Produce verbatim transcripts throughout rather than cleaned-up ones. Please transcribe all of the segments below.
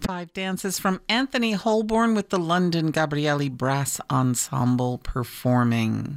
Five dances from Anthony Holborn with the London Gabrielli Brass Ensemble performing.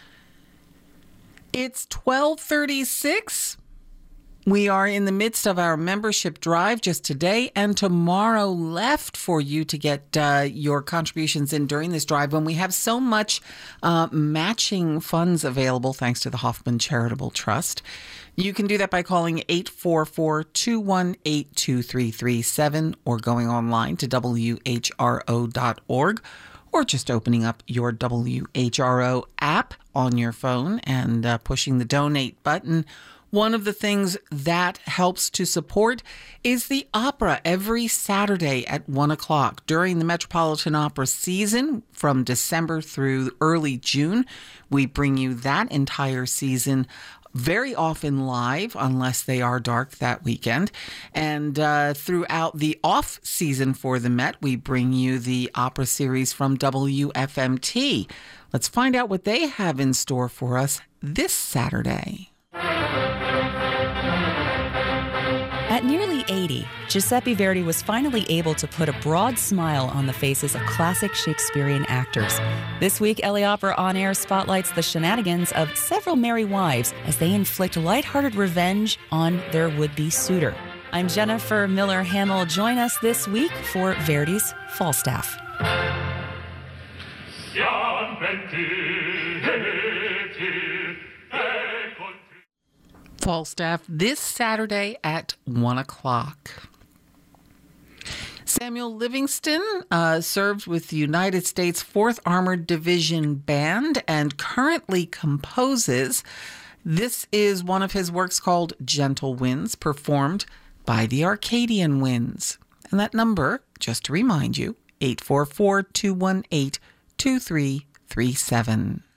It's twelve thirty-six. We are in the midst of our membership drive just today and tomorrow left for you to get uh, your contributions in during this drive when we have so much uh, matching funds available thanks to the Hoffman Charitable Trust. You can do that by calling eight four four, two one eight, two three three seven or going online to W H R O dot org or just opening up your W H R O app on your phone and uh, pushing the donate button. One of the things that helps to support is the opera every Saturday at one o'clock during the Metropolitan Opera season from December through early June. We bring you that entire season very often live, unless they are dark that weekend. And uh, throughout the off season for the Met, we bring you the opera series from W F M T. Let's find out what they have in store for us this Saturday. At nearly eighty, Giuseppe Verdi was finally able to put a broad smile on the faces of classic Shakespearean actors. This week, L A Opera On Air spotlights the shenanigans of several merry wives as they inflict lighthearted revenge on their would-be suitor. I'm Jennifer Miller Hamill. Join us this week for Verdi's Falstaff. Falstaff this Saturday at one o'clock. Samuel Livingston uh, served with the United States fourth Armored Division Band and currently composes. This is one of his works called Gentle Winds, performed by the Arcadian Winds. And that number, just to remind you, eight four four, two one eight, two three three seven.